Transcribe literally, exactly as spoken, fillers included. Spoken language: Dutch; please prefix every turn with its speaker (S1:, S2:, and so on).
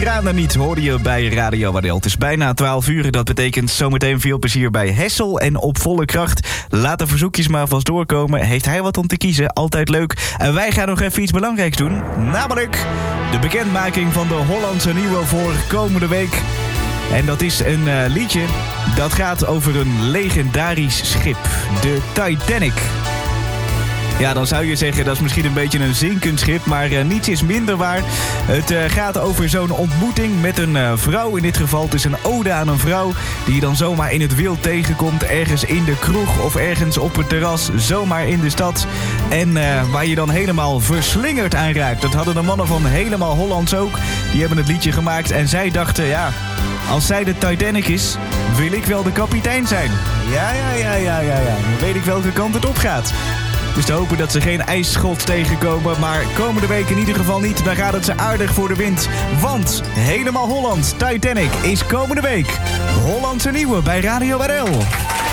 S1: tranen niet, hoorde je bij Radio Wadel. Het is bijna twaalf uur, dat betekent zometeen veel plezier bij Hessel en Op Volle Kracht. Laat de verzoekjes maar vast doorkomen. Heeft hij wat om te kiezen? Altijd leuk. En wij gaan nog even iets belangrijks doen. Namelijk de bekendmaking van de Hollandse Nieuwe voor komende week. En dat is een uh, liedje dat gaat over een legendarisch schip, de Titanic. Ja, dan zou je zeggen, dat is misschien een beetje een zinkend schip, maar uh, niets is minder waar. Het uh, gaat over zo'n ontmoeting met een uh, vrouw. In dit geval, het is een ode aan een vrouw die je dan zomaar in het wild tegenkomt. Ergens in de kroeg of ergens op het terras, zomaar in de stad. En uh, waar je dan helemaal verslingerd aan raakt. Dat hadden de mannen van Helemaal Hollands ook. Die hebben het liedje gemaakt en zij dachten, ja, als zij de Titanic is, wil ik wel de kapitein zijn. Ja, ja, ja, ja, ja, ja. Dan weet ik welke kant het op gaat. Dus te hopen dat ze geen ijsschot tegenkomen. Maar komende week in ieder geval niet. Dan gaat het ze aardig voor de wind. Want Helemaal Holland, Titanic, is komende week Hollandse Nieuwe bij Radio Wadel.